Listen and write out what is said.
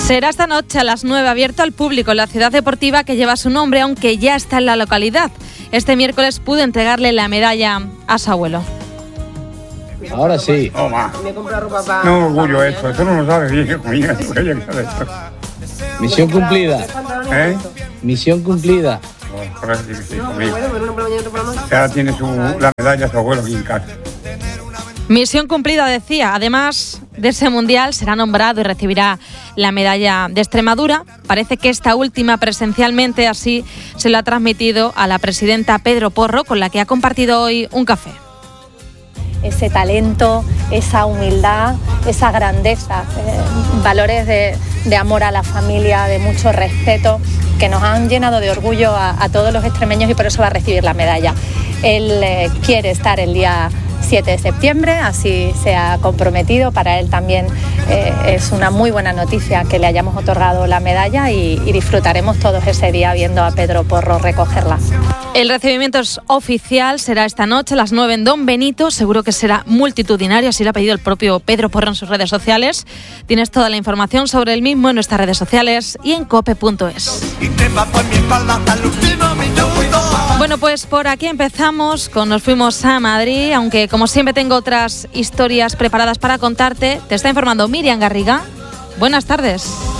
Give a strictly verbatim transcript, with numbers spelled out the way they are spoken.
Será esta noche a las nueve abierto al público en la ciudad deportiva que lleva su nombre, aunque ya está en la localidad. Este miércoles pude entregarle la medalla a su abuelo. Ahora sí. Toma. No orgullo esto, esto no lo sabes bien, hijo mío. Misión cumplida. ¿Eh? Misión cumplida. Oh, ahora sí, sí, conmigo. Ya tiene su, la medalla a su abuelo aquí en casa. Misión cumplida, decía. Además de ese mundial, será nombrado y recibirá la medalla de Extremadura. Parece que esta última presencialmente, así se lo ha transmitido a la presidenta Pedro Porro, con la que ha compartido hoy un café. Ese talento, esa humildad, esa grandeza, eh, valores de, de amor a la familia, de mucho respeto, que nos han llenado de orgullo a, a todos los extremeños, y por eso va a recibir la medalla. Él eh, quiere estar el día siete de septiembre, así se ha comprometido. Para él también eh, es una muy buena noticia que le hayamos otorgado la medalla y, y disfrutaremos todos ese día viendo a Pedro Porro recogerla. El recibimiento es oficial, será esta noche a las nueve en Don Benito. Seguro que será multitudinario, así lo ha pedido el propio Pedro Porro en sus redes sociales. Tienes toda la información sobre el mismo en nuestras redes sociales y en cope punto es. Bueno, pues por aquí empezamos con Nos fuimos a Madrid, aunque como siempre tengo otras historias preparadas para contarte. Te está informando Miriam Garriga. Buenas tardes.